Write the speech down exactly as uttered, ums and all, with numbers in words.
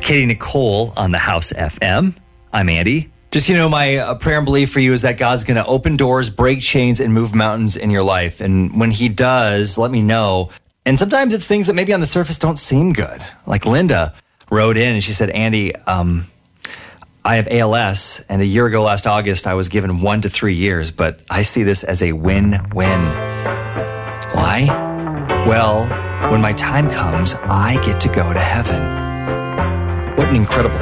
Katie Nicole on the House F M. I'm Andy. Just, you know, my uh, prayer and belief for you is that God's going to open doors, break chains, and move mountains in your life. And when he does, let me know. And sometimes it's things that maybe on the surface don't seem good. Like Linda wrote in and she said, Andy, um, I have A L S, and a year ago last August, I was given one to three years, but I see this as a win-win. Why? Well, when my time comes, I get to go to heaven. What an incredible